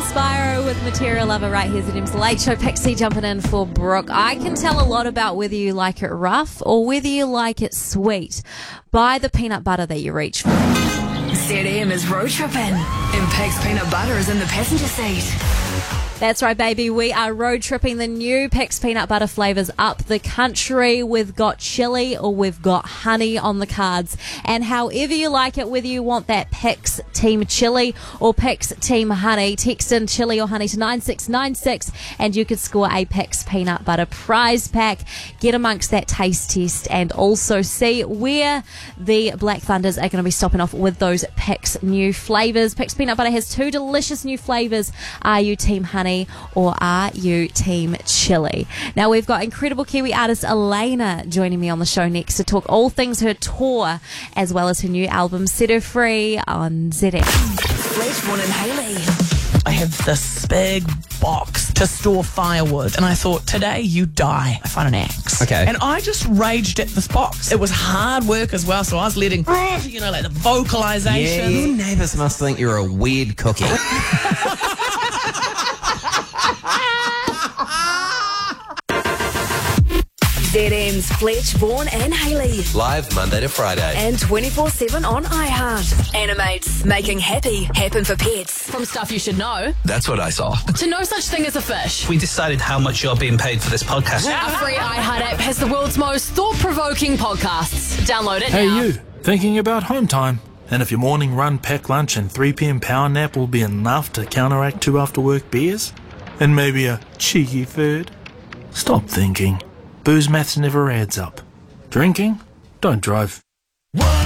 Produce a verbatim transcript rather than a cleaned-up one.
Spyro with Material Lover right here at M's Late Show. Pixie jumping in for Brooke. I can tell a lot about whether you like it rough or whether you like it sweet by the peanut butter that you reach for. Z M is road tripping, and Pig's peanut butter is in the passenger seat. That's right, baby. We are road tripping the new Pix peanut butter flavours up the country. We've got chili or we've got honey on the cards. And however you like it, whether you want that Pix Team Chili or Pix Team Honey, text in chili or honey to nine six nine six and you could score a Pix peanut butter prize pack. Get amongst that taste test and also see where the Black Thunders are going to be stopping off with those Pix new flavours. Pix peanut butter has two delicious new flavours. Are you Team Honey or are you Team Chili? Now we've got incredible Kiwi artist Elena joining me on the show next to talk all things her tour as well as her new album Set Her Free on Z M. Fletchborn and Hayley. I have this big box to store firewood, and I thought, today you die. I find an axe. Okay. And I just raged at this box. It was hard work as well, so I was letting, you know, like the vocalization. Yeah, your neighbours must think you're a weird cookie. Z M's Fletchborn and Hayley. Live Monday to Friday. And twenty-four seven on iHeart. Animates, making happy happen for pets. From stuff you should know That's what I saw. to no such thing as a fish. We decided how much you're being paid for this podcast. Our free iHeart app has the world's most thought-provoking podcasts. Download it Hey now. you, thinking about home time? And if your morning run, pack lunch and three p.m. power nap will be enough to counteract two after-work beers? And maybe a cheeky third? Stop thinking. Booze maths never adds up. Drinking? Don't drive.